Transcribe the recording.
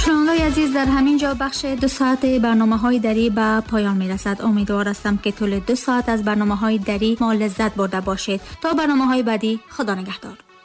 شنوندگان عزیز، در همین جا بخش 2 ساعت برنامه‌های دری به پایان می‌رسد. امیدوار هستم که طول 2 ساعت از برنامه‌های دری ما لذت برده باشید. تا برنامه‌های بعدی، خدا نگهدار.